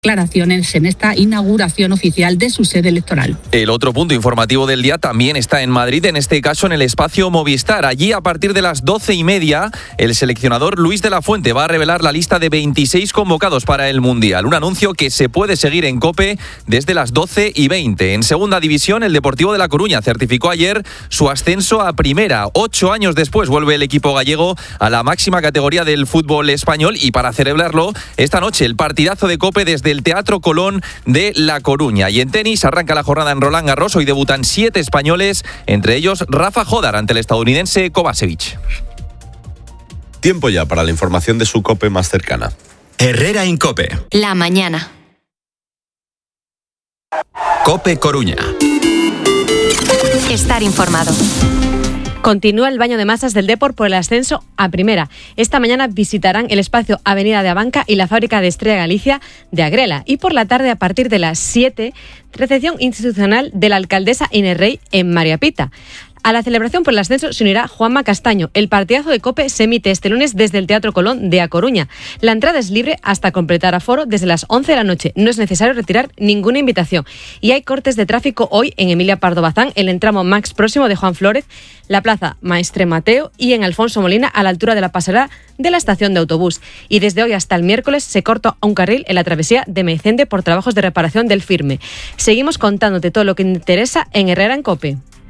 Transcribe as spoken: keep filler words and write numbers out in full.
declaraciones en esta inauguración oficial de su sede electoral. El otro punto informativo del día también está en Madrid, en este caso en el espacio Movistar. Allí, a partir de las doce y media, el seleccionador Luis de la Fuente va a revelar la lista de veintiséis convocados para el Mundial. Un anuncio que se puede seguir en COPE desde las doce y veinte. En segunda división, el Deportivo de La Coruña certificó ayer su ascenso a primera. Ocho años después vuelve el equipo gallego a la máxima categoría del fútbol español y para celebrarlo, esta noche el partidazo de COPE desde el Teatro Colón de La Coruña. Y en tenis arranca la jornada en Roland Garros. Hoy debutan siete españoles, entre ellos Rafa Jodar ante el estadounidense Kovacevic. Tiempo ya para la información de su COPE más cercana. Herrera en COPE. La mañana. COPE Coruña. Estar informado. Continúa el baño de masas del Depor por el ascenso a primera. Esta mañana visitarán el espacio Avenida de Abanca y la fábrica de Estrella Galicia de Agrela. Y por la tarde, a partir de las siete, recepción institucional de la alcaldesa Inés Rey en María Pita. A la celebración por el ascenso se unirá Juanma Castaño. El partidazo de COPE se emite este lunes desde el Teatro Colón de A Coruña. La entrada es libre hasta completar aforo desde las once de la noche. No es necesario retirar ninguna invitación. Y hay cortes de tráfico hoy en Emilia Pardo Bazán, en el tramo Max próximo de Juan Flórez, la plaza Maestre Mateo y en Alfonso Molina a la altura de la pasarela de la estación de autobús. Y desde hoy hasta el miércoles se corta un carril en la travesía de Meicende por trabajos de reparación del firme. Seguimos contándote todo lo que interesa en Herrera en COPE.